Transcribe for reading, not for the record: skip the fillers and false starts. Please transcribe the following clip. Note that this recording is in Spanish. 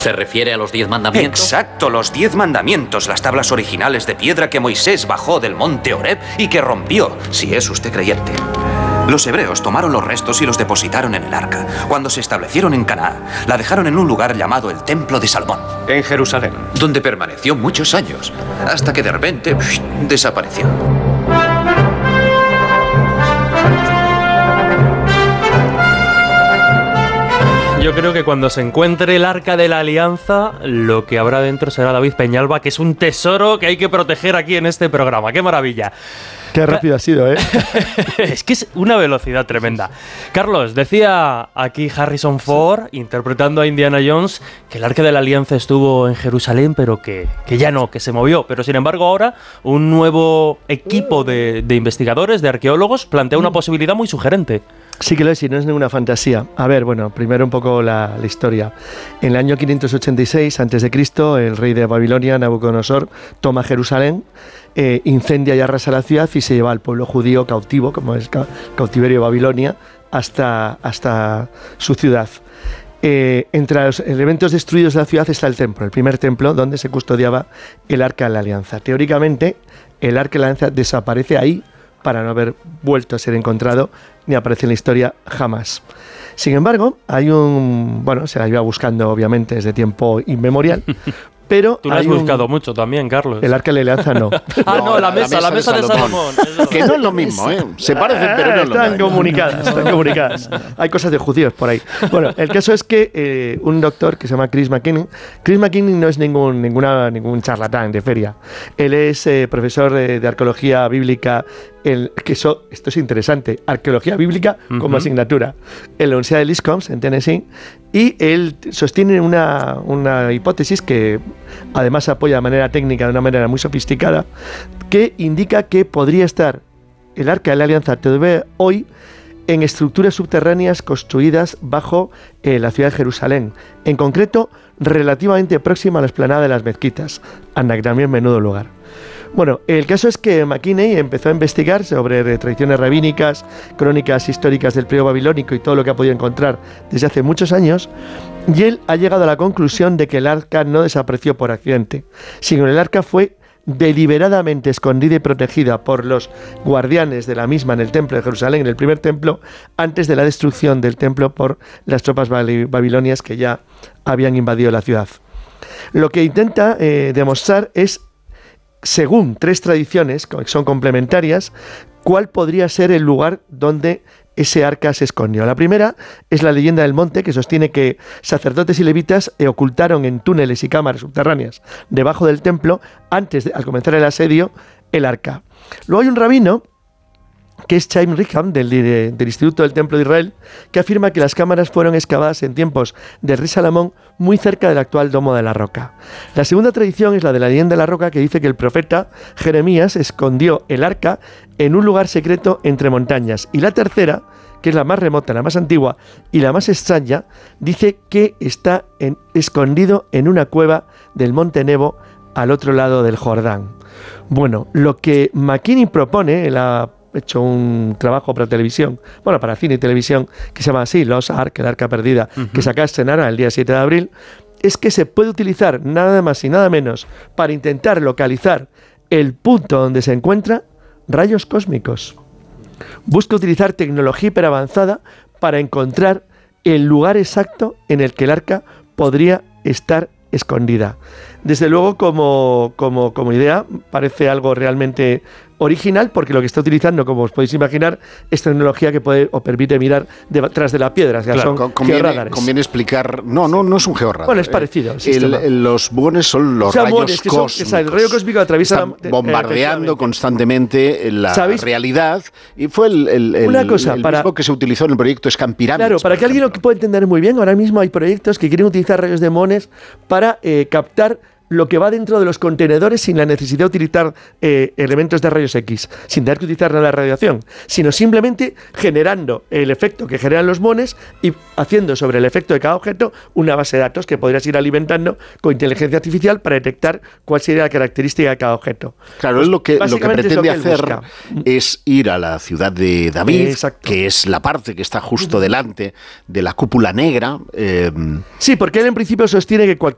¿Se refiere a los 10 mandamientos? Exacto, los 10 mandamientos, las tablas originales de piedra que Moisés bajó del monte Horeb y que rompió, si es usted creyente. Los hebreos tomaron los restos y los depositaron en el arca. Cuando se establecieron en Canaán, la dejaron en un lugar llamado el Templo de Salomón, en Jerusalén, donde permaneció muchos años, hasta que de repente desapareció. Yo creo que cuando se encuentre el Arca de la Alianza, lo que habrá dentro será David Peñalba, que es un tesoro que hay que proteger aquí en este programa. ¡Qué maravilla! Qué rápido ha sido, ¿eh? Es que es una velocidad tremenda. Carlos, decía aquí Harrison Ford, interpretando a Indiana Jones, que el Arca de la Alianza estuvo en Jerusalén, pero que ya no, que se movió. Pero sin embargo ahora un nuevo equipo de investigadores, de arqueólogos, plantea una posibilidad muy sugerente. Sí que lo es, y no es ninguna fantasía. A ver, bueno, primero un poco la historia. En el año 586 a.C., el rey de Babilonia, Nabucodonosor, toma Jerusalén, incendia y arrasa la ciudad y se lleva al pueblo judío cautivo, como es cautiverio de Babilonia, hasta su ciudad. Entre los elementos destruidos de la ciudad está el templo, el primer templo donde se custodiaba el Arca de la Alianza. Teóricamente, el Arca de la Alianza desaparece ahí para no haber vuelto a ser encontrado ni aparece en la historia jamás. Sin embargo, se la iba buscando obviamente desde tiempo inmemorial, pero tú lo has buscado mucho también, Carlos. El Arca de la Alianza no. La mesa de Salomón. Que no es lo mismo, ¿eh? Se parecen, pero no es lo mismo. Están comunicadas. Hay cosas de judíos por ahí. Bueno, el caso es que un doctor que se llama Chris McKinney no es ningún charlatán de feria. Él es profesor de arqueología bíblica, esto es interesante, arqueología bíblica como asignatura, en la Universidad de Lipscomb, en Tennessee, y él sostiene una hipótesis que además apoya de manera técnica, de una manera muy sofisticada, que indica que podría estar el Arca de la Alianza todavía hoy en estructuras subterráneas construidas bajo la ciudad de Jerusalén, en concreto relativamente próxima a la explanada de las mezquitas, anda que también menudo lugar. Bueno, el caso es que McKinney empezó a investigar sobre tradiciones rabínicas, crónicas históricas del periodo babilónico y todo lo que ha podido encontrar desde hace muchos años, y él ha llegado a la conclusión de que el arca no desapareció por accidente, sino que el arca fue deliberadamente escondida y protegida por los guardianes de la misma en el templo de Jerusalén, en el primer templo, antes de la destrucción del templo por las tropas babilonias que ya habían invadido la ciudad. Lo que intenta demostrar es, según 3 tradiciones que son complementarias, cuál podría ser el lugar donde ese arca se escondió. La primera es la leyenda del monte, que sostiene que sacerdotes y levitas ocultaron en túneles y cámaras subterráneas debajo del templo, al comenzar el asedio, el arca. Luego hay un rabino, que es Chaim Rickham, del Instituto del Templo de Israel, que afirma que las cámaras fueron excavadas en tiempos del rey Salomón muy cerca del actual Domo de la Roca. La segunda tradición es la de la leyenda de la Roca, que dice que el profeta Jeremías escondió el arca en un lugar secreto entre montañas. Y la tercera, que es la más remota, la más antigua y la más extraña, dice que está escondido en una cueva del monte Nebo al otro lado del Jordán. Bueno, lo que McKinney propone, ha hecho un trabajo para televisión, para cine y televisión, que se llama así, Lost Ark, el arca perdida, que se acaba de estrenar el día 7 de abril, es que se puede utilizar nada más y nada menos para intentar localizar el punto donde se encuentra rayos cósmicos. Busca utilizar tecnología hiperavanzada para encontrar el lugar exacto en el que el arca podría estar escondida. Desde luego, como idea, parece algo realmente original, porque lo que está utilizando, como os podéis imaginar, es tecnología que puede o permite mirar detrás de la piedra. O sea, claro, son georradares. Conviene explicar... No es un georradar. Bueno, es parecido. Los buones son los rayos cósmicos. El rayo cósmico atraviesa... bombardeando constantemente la realidad. Y fue el mismo que se utilizó en el proyecto Scampirámides. Claro, para que alguien lo pueda entender muy bien, ahora mismo hay proyectos que quieren utilizar rayos de muones para captar lo que va dentro de los contenedores sin la necesidad de utilizar elementos de rayos X, sin tener que utilizar la radiación, sino simplemente generando el efecto que generan los muones y haciendo sobre el efecto de cada objeto una base de datos que podrías ir alimentando con inteligencia artificial para detectar cuál sería la característica de cada objeto. Claro, pues, lo que pretende hacer es ir a la ciudad de David, que es la parte que está justo delante de la cúpula negra. Sí, porque él en principio sostiene que cualquier